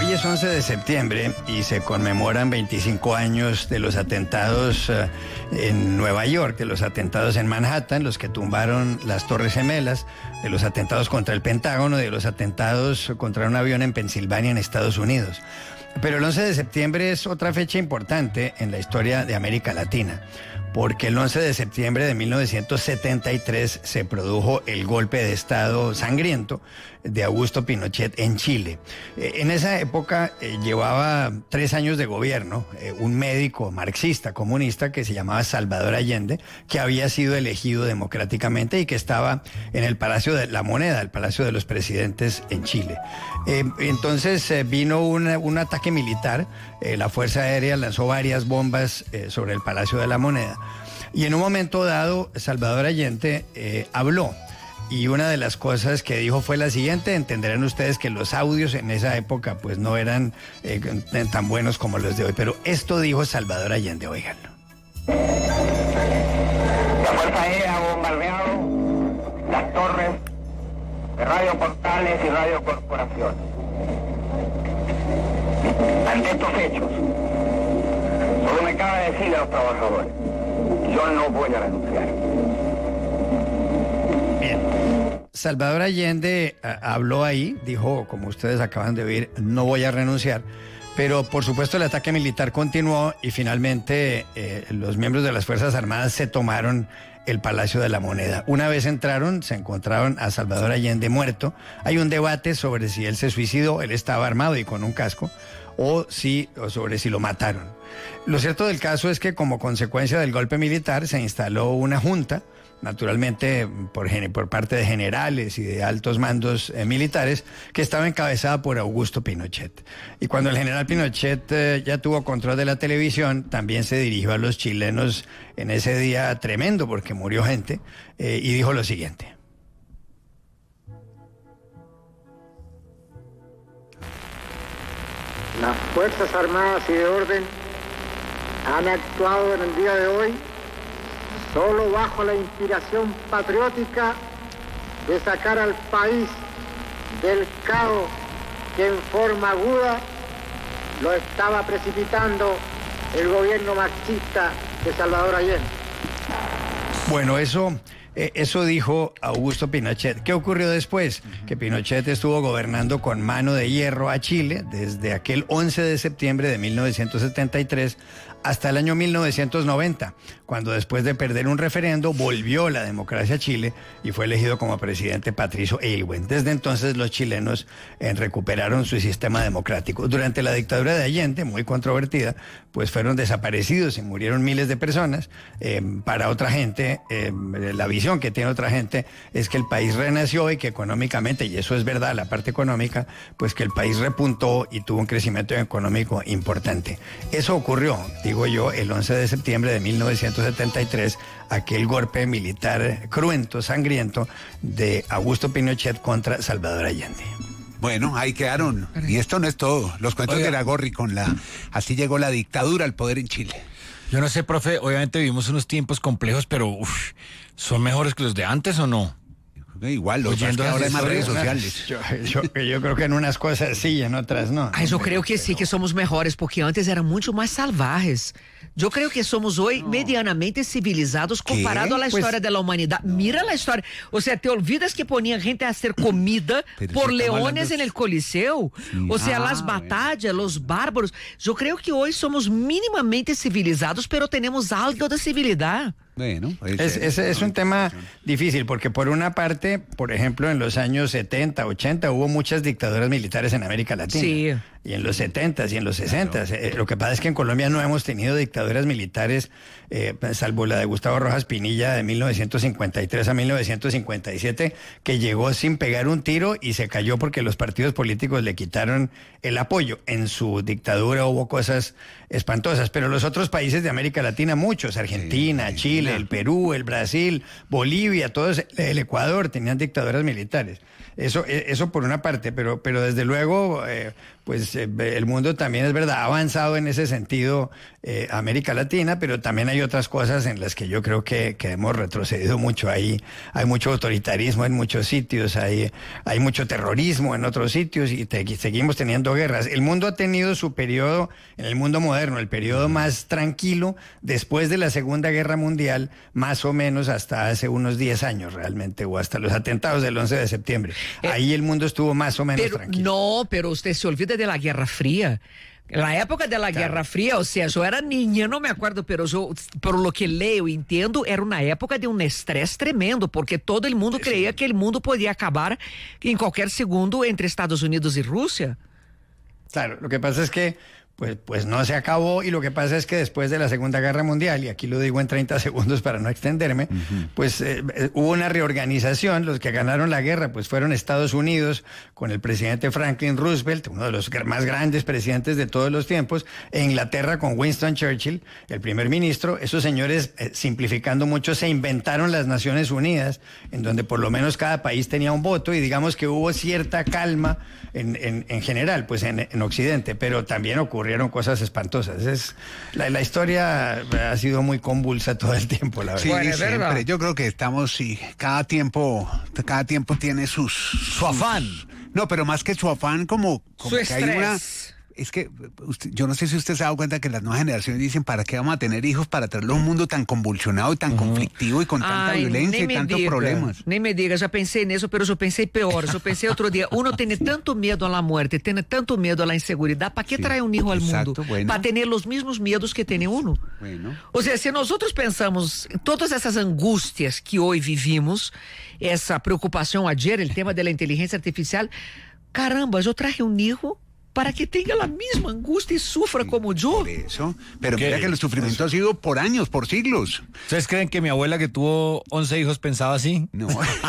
Hoy es 11 de septiembre y se conmemoran 25 años de los atentados en Nueva York, de los atentados en Manhattan, los que tumbaron las Torres Gemelas, de los atentados contra el Pentágono, de los atentados contra un avión en Pensilvania, en Estados Unidos. Pero el 11 de septiembre es otra fecha importante en la historia de América Latina, porque el 11 de septiembre de 1973 se produjo el golpe de Estado sangriento de Augusto Pinochet en Chile. En esa época llevaba 3 años de gobierno un médico marxista, comunista, que se llamaba Salvador Allende, que había sido elegido democráticamente y que estaba en el Palacio de la Moneda, el Palacio de los Presidentes en Chile. Entonces vino un ataque militar, la Fuerza Aérea lanzó varias bombas sobre el Palacio de la Moneda. Y en un momento dado, Salvador Allende habló. Y una de las cosas que dijo fue la siguiente: entenderán ustedes que los audios en esa época pues no eran tan buenos como los de hoy. Pero esto dijo Salvador Allende, óiganlo. La Fuerza Aérea ha bombardeado las torres de Radio Portales y Radio Corporación. Ante estos hechos, solo me cabe decirle a los trabajadores: yo no voy a renunciar. Bien. Salvador Allende habló ahí, dijo, como ustedes acaban de oír, no voy a renunciar. Pero por supuesto el ataque militar continuó y finalmente los miembros de las Fuerzas Armadas se tomaron el Palacio de la Moneda. Una vez entraron, se encontraron a Salvador Allende muerto. Hay un debate sobre si él se suicidó, él estaba armado y con un casco, o sobre si lo mataron. Lo cierto del caso es que como consecuencia del golpe militar se instaló una junta, naturalmente por parte de generales y de altos mandos militares, que estaba encabezada por Augusto Pinochet. Y cuando el general Pinochet ya tuvo control de la televisión, también se dirigió a los chilenos en ese día tremendo, porque murió gente, y dijo lo siguiente. Las Fuerzas Armadas y de Orden han actuado en el día de hoy solo bajo la inspiración patriótica de sacar al país del caos que en forma aguda lo estaba precipitando el gobierno marxista de Salvador Allende. Bueno, eso dijo Augusto Pinochet. ¿Qué ocurrió después? Que Pinochet estuvo gobernando con mano de hierro a Chile desde aquel 11 de septiembre de 1973 hasta el año 1990, cuando después de perder un referendo volvió la democracia a Chile y fue elegido como presidente Patricio Aylwin. Desde entonces los chilenos recuperaron su sistema democrático. Durante la dictadura de Allende, muy controvertida, pues fueron desaparecidos y murieron miles de personas. Para otra gente, la visión que tiene otra gente es que el país renació y que económicamente, y eso es verdad, la parte económica, pues que el país repuntó y tuvo un crecimiento económico importante. Eso ocurrió, digo yo, el 11 de septiembre de 1973, aquel golpe militar cruento, sangriento, de Augusto Pinochet contra Salvador Allende. Bueno, ahí quedaron. Y esto no es todo. Los cuentos de Iragorri así llegó la dictadura al poder en Chile. Yo no sé, profe, obviamente vivimos unos tiempos complejos, pero ¿son mejores que los de antes o no? Igual, los que ahora hay más redes sociales. Yo creo que en unas cosas sí y en otras no. Yo creo que sí, que somos mejores, porque antes eram muito mais salvajes. Eu creio que somos hoje medianamente civilizados comparado à história da humanidade. Mira a história. O sea, te olvidas que ponían gente a hacer comida por leones en el Coliseu? O sea, las batallas, los bárbaros. Eu creio que hoje somos minimamente civilizados, pero tenemos algo de civilidad. Bueno, es un tema difícil porque por una parte, por ejemplo, en los años 70, 80 hubo muchas dictaduras militares en América Latina. Sí. Y en los 70 y en los 60. Lo que pasa es que en Colombia no hemos tenido dictaduras militares, salvo la de Gustavo Rojas Pinilla de 1953 a 1957, que llegó sin pegar un tiro y se cayó porque los partidos políticos le quitaron el apoyo. En su dictadura hubo cosas espantosas, pero los otros países de América Latina, muchos, Argentina, Chile, Chile, el Perú, el Brasil, Bolivia, todos, el Ecuador tenían dictaduras militares. Eso por una parte, pero desde luego, el mundo también es verdad, ha avanzado en ese sentido, América Latina, pero también hay otras cosas en las que yo creo que hemos retrocedido mucho. Hay mucho autoritarismo en muchos sitios, hay mucho terrorismo en otros sitios y seguimos teniendo guerras. El mundo ha tenido su periodo, en el mundo moderno, el periodo más tranquilo después de la Segunda Guerra Mundial, más o menos hasta hace unos 10 años realmente, o hasta los atentados del 11 de septiembre. Ahí el mundo estuvo más o menos tranquilo. No, pero usted se olvida de la Guerra Fría. La época de la Guerra Fría, o sea, yo era niña, no me acuerdo, pero yo, por lo que leo y entiendo, era una época de un estrés tremendo, porque todo el mundo creía que el mundo podía acabar en cualquier segundo entre Estados Unidos y Rusia. Claro, lo que pasa es que pues no se acabó, y lo que pasa es que después de la Segunda Guerra Mundial, y aquí lo digo en 30 segundos para no extenderme, hubo una reorganización. Los que ganaron la guerra pues fueron Estados Unidos con el presidente Franklin Roosevelt, uno de los más grandes presidentes de todos los tiempos, e Inglaterra con Winston Churchill, el primer ministro. Esos señores, simplificando mucho, se inventaron las Naciones Unidas, en donde por lo menos cada país tenía un voto, y digamos que hubo cierta calma en general, pues en Occidente, pero también ocurrieron cosas espantosas. La historia ha sido muy convulsa todo el tiempo, la verdad. Sí, Bueno, siempre. Yo creo que estamos, cada tiempo tiene su afán. No, pero más que su afán, como Su que hay una... estrés. Es que yo no sé si usted se ha dado cuenta que las nuevas generaciones dicen, ¿para qué vamos a tener hijos? Para traerlo a un mundo tan convulsionado y tan conflictivo y con tanta violencia y tantos problemas. Nem me diga, já pensei nisso, pero eu pensei pior. Eu pensei outro dia, uno tiene tanto miedo a la muerte, tiene tanto miedo a la inseguridad, ¿para qué trae un hijo al mundo? Bueno. Para tener los mismos miedos que tiene uno. Bueno. O sea, se nosotros pensamos em todas essas angústias que hoje vivimos, essa preocupação ayer, el tema de la inteligencia artificial, caramba, eu traje un hijo para que tenga la misma angustia y sufra como yo. Por eso. Pero ¿Qué? mira que el sufrimiento ha sido por años, por siglos. ¿Ustedes creen que mi abuela, que tuvo 11 hijos, pensaba así? No.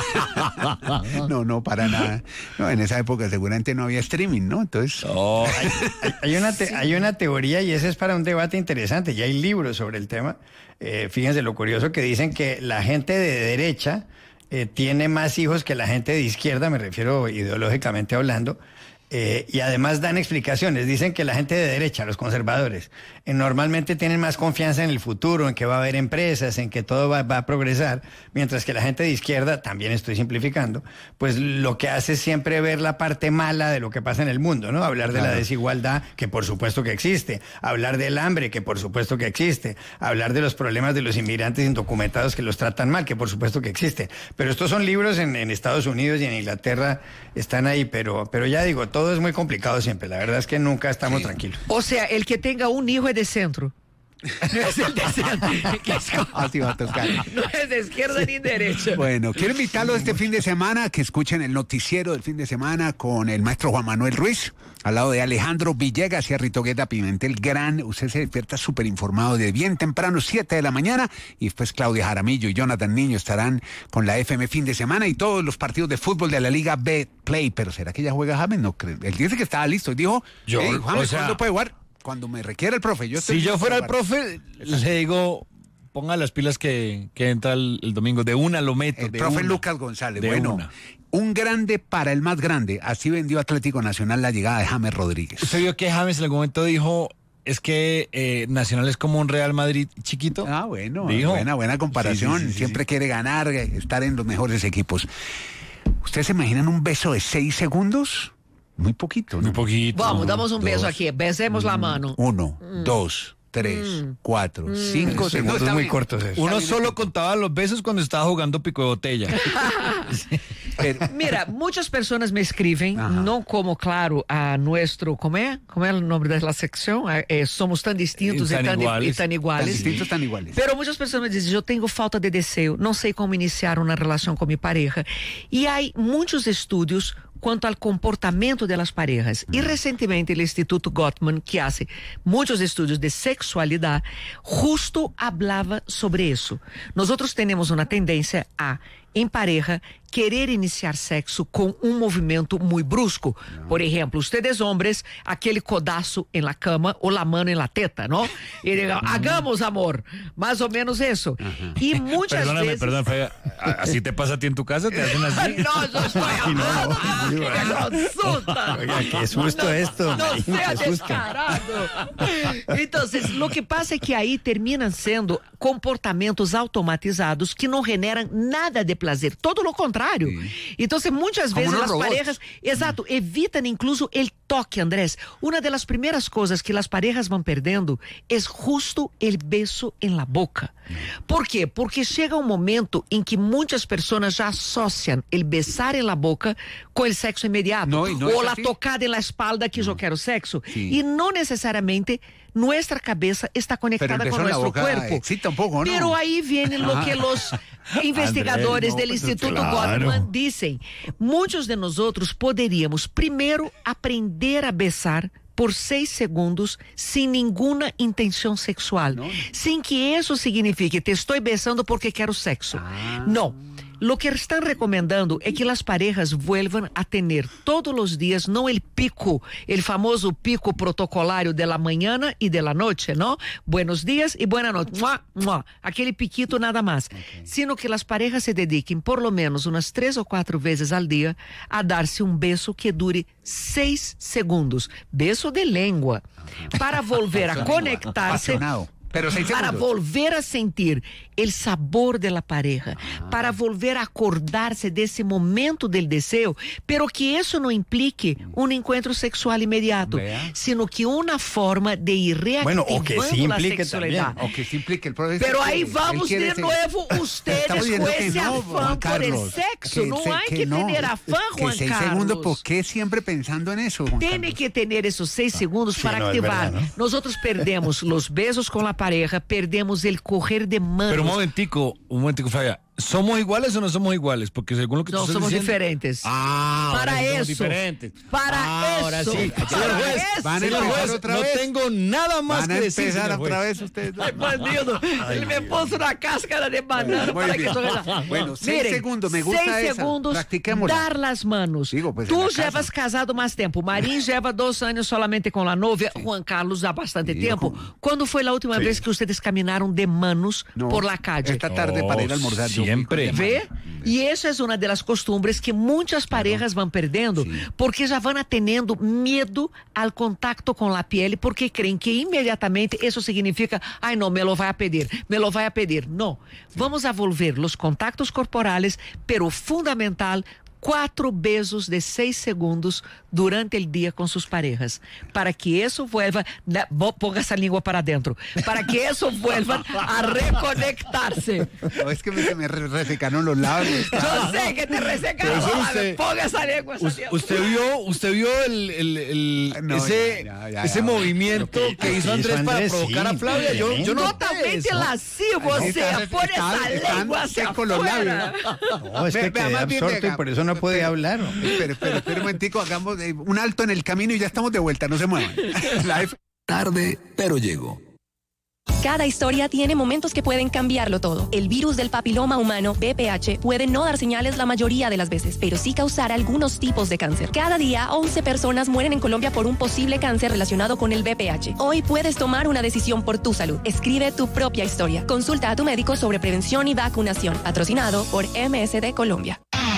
No, para nada. No, en esa época seguramente no había streaming, ¿no? Entonces... Oh. Hay una teoría, y ese es para un debate interesante, y hay libros sobre el tema. Fíjense lo curioso que dicen que la gente de derecha tiene más hijos que la gente de izquierda, me refiero ideológicamente hablando. Y además dan explicaciones. Dicen que la gente de derecha, los conservadores, normalmente tienen más confianza en el futuro, en que va a haber empresas, en que todo va a progresar, mientras que la gente de izquierda, también estoy simplificando, pues lo que hace es siempre ver la parte mala de lo que pasa en el mundo, ¿no? Hablar de la desigualdad, que por supuesto que existe, hablar del hambre, que por supuesto que existe, hablar de los problemas de los inmigrantes indocumentados que los tratan mal, que por supuesto que existe. Pero estos son libros en Estados Unidos y en Inglaterra, están ahí, pero ya digo, todo es muy complicado siempre. La verdad es que nunca estamos tranquilos. O sea, el que tenga un hijo es de centro. No es el de centro. Así va a tocar. No es de izquierda ni derecha. Bueno, quiero invitarlos este fin de semana que escuchen el noticiero del fin de semana con el maestro Juan Manuel Ruiz, al lado de Alejandro Villegas y Ritogueta Pimentel. Usted se despierta súper informado de bien temprano, 7 de la mañana, y después Claudia Jaramillo y Jonathan Niño estarán con la FM fin de semana y todos los partidos de fútbol de la Liga B Play. Pero ¿será que ya juega James? No creo. Él dice que estaba listo. Él dijo, James, ¿cuándo puede jugar? Cuando me requiera el profe. Si yo fuera el profe, le digo, ponga las pilas que entra el domingo. De una lo meto. El profe Lucas González. Bueno, un grande para el más grande. Así vendió Atlético Nacional la llegada de James Rodríguez. ¿Usted vio que James en algún momento dijo, es que Nacional es como un Real Madrid chiquito? Ah, bueno, dijo. Buena comparación. Sí. Siempre quiere ganar, estar en los mejores equipos. ¿Ustedes se imaginan un beso de 6 segundos? Muy poquito, ¿no? Muy poquito. Vamos, damos un beso aquí. Besemos la mano. 1, 2, 3, 4, 5 segundos. Muy cortos eso. Uno solo contaba los besos cuando estaba jugando pico de botella. Mira, muchas personas me escriben, no como, claro, a nuestro, ¿cómo es el nombre de la sección? Somos tan distintos y tan iguales. Tan distintos, tan iguales. Pero muchas personas me dicen, yo tengo falta de deseo, no sé cómo iniciar una relación con mi pareja. Y hay muchos estudios quanto ao comportamento das parejas. E recentemente o Instituto Gottman, que hace muitos estudos de sexualidade, justo hablava sobre isso. Nós temos uma tendência a em pareja, querer iniciar sexo com um movimento muito brusco. Por exemplo, ustedes hombres, aquele codaço em la cama ou la mano em la teta, ¿no? E diga, hagamos amor. Mais ou menos isso. E muitas vezes... Perdón, Faya, ¿así te pasa a ti en tu casa? ¿Te hacen así? No, yo estoy hablando. ¡Qué consulta! Oiga, qué susto esto. No Marín, sea qué susto. descarado. Entonces, lo que pasa é que aí terminam sendo comportamentos automatizados que não generam nada de prazer. Todo lo contrário. Então, muitas vezes as parejas, exato, evitam incluso o toque, Andrés. Uma das primeiras coisas que as parejas vão perdendo é justo o beso em la boca. ¿Por quê? Porque chega um momento em que muitas pessoas já associam o besar em la boca com o sexo imediato. Ou a tocada em la espalda que eu quero sexo. E não necessariamente nuestra cabeza está conectada con nuestro cuerpo. Excita un poco, ¿no? Pero ahí viene lo que los investigadores del Instituto Gottman dicen. Muchos de nosotros poderíamos primero aprender a besar por 6 segundos sin ninguna intención sexual. Sin que eso signifique te estoy besando porque quiero sexo. No. Lo que están recomendando es que las parejas vuelvan a tener todos los días, no el pico, el famoso pico protocolario de la mañana y de la noche, ¿no? Buenos días y buena noche. ¡Mua, mua! Aquele piquito nada más. Sino que las parejas se dediquen por lo menos unas 3 o 4 veces al día a darse un beso que dure 6 segundos. Beso de lengua. Para volver a conectarse... Pero 6 segundos. Para volver a sentir el sabor de la pareja, para volver a acordarse de ese momento del deseo, pero que eso no implique un encuentro sexual inmediato, sino que una forma de ir reactivando o que sí la implique sexualidad. También, o que sí implique el proceso. Pero ahí vamos de nuevo ustedes con ese afán por el sexo. No hay que tener afán, Juan 6 Carlos. segundos, ¿por qué siempre pensando en eso, Juan Tiene Carlos? que tener esos 6 segundos para activar. Es verdad, ¿no? Nosotros perdemos los besos con la pareja, perdemos el coger de manos. Pero un momentico, Faya. ¿Somos iguales o no somos iguales? Porque según lo que tú No, estás somos diciendo... diferentes. Para para eso. eso. Diferentes. Para ahora eso. sí. Para Señor juez, eso. Van a señor empezar juez, otra no vez. tengo nada más Van a que decir, empezar señor otra juez. vez ustedes. Ay, bandido, él me puso una cáscara de banana Muy para bien. que yo... Bueno, 6 segundos, me gusta 6 esa. segundos, Practiquémosla. dar las manos. Digo, pues, en Tú la casa. llevas casado más tiempo. Marín lleva 2 años solamente con la novia. Juan Carlos ya bastante tiempo. ¿Cuándo fue la última vez que ustedes caminaron de manos No, por la calle? Esta tarde para ir a almorzar. yo fui Siempre. con ¿Ve? Y eso es una de las costumbres que muchas parejas van perdiendo, porque ya van teniendo miedo al contacto con la piel, porque creen que inmediatamente eso significa, ay no, me lo va a pedir, me lo va a pedir. No, vamos a volver los contactos corporales, pero fundamental, 4 besos de 6 segundos durante el día con sus parejas, para que eso vuelva, ponga esa lengua para adentro, para que eso vuelva a reconectarse. No, es que me resecaron los labios. Yo sé que te resecaron, Profesor, usted- ponga esa lengua. ¿Usted vio No, ese movimiento que hizo Andrés para Andrés, provocar sí, a Flavia? Yo no Totalmente lascivo, o sea, pon esa lengua hacia secos los afuera. labios. No, es que quedé Más bien, absorto y por eso no puede hablar. Espera un momentico, hagamos un alto en el camino y ya estamos de vuelta, no se muevan. La F- Tarde, pero llego. Cada historia tiene momentos que pueden cambiarlo todo. El virus del papiloma humano, VPH, puede no dar señales la mayoría de las veces, pero sí causar algunos tipos de cáncer. Cada día, 11 personas mueren en Colombia por un posible cáncer relacionado con el VPH. Hoy puedes tomar una decisión por tu salud. Escribe tu propia historia. Consulta a tu médico sobre prevención y vacunación. Patrocinado por MSD Colombia.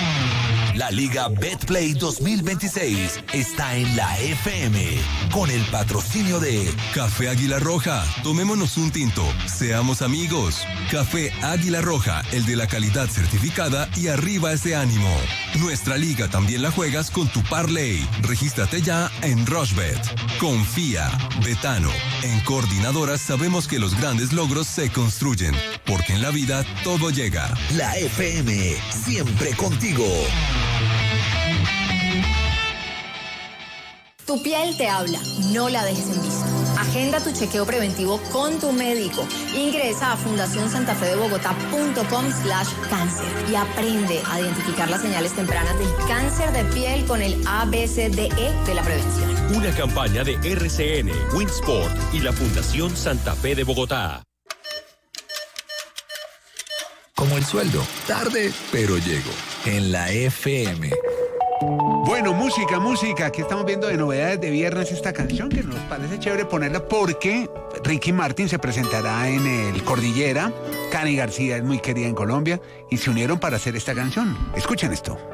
La Liga Betplay 2026 está en la FM con el patrocinio de Café Águila Roja. Tomémonos un tinto, seamos amigos. Café Águila Roja, el de la calidad certificada y arriba ese ánimo. Nuestra liga también la juegas con tu parlay. Regístrate ya en Rushbet. Confía, Betano. En Coordinadoras sabemos que los grandes logros se construyen, porque en la vida todo llega. La FM, siempre contigo. Tu piel te habla, no la dejes en visto. Agenda tu chequeo preventivo con tu médico. Ingresa a fundacionsantafedebogotá.com/cáncer y aprende a identificar las señales tempranas del cáncer de piel con el ABCDE de la prevención. Una campaña de RCN, Winsport y la Fundación Santa Fe de Bogotá. Como el sueldo, tarde, pero llego. En la FM. Bueno, música. Aquí estamos viendo de novedades de viernes esta canción que nos parece chévere ponerla porque Ricky Martin se presentará en el Cordillera. Cani García es muy querida en Colombia y se unieron para hacer esta canción. Escuchen esto.